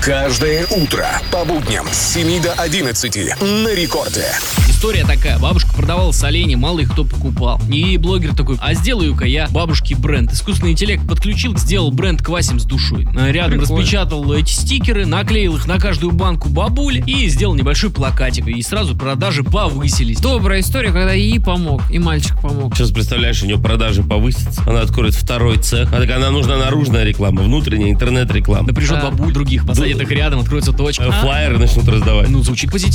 Каждое утро по будням с 7 до 11 на рекорде. История такая. Бабушка продавала соленья, мало их кто покупал. И блогер такой: а сделаю-ка я бабушке бренд. Искусственный интеллект подключил, сделал бренд «Квасим с душой». Рядом распечатал эти стикеры, наклеил их на каждую банку бабуль и сделал небольшой плакатик. И сразу продажи повысились. Добрая история, когда ей помог, и мальчик помог. Сейчас представляешь, у нее продажи повысятся, она откроет второй цех. Она нужна наружная реклама, внутренняя интернет-реклама. Напряжет бабуль других, посадит их рядом, откроется точка. Флайеры начнут раздавать. Ну, звучит позитивно.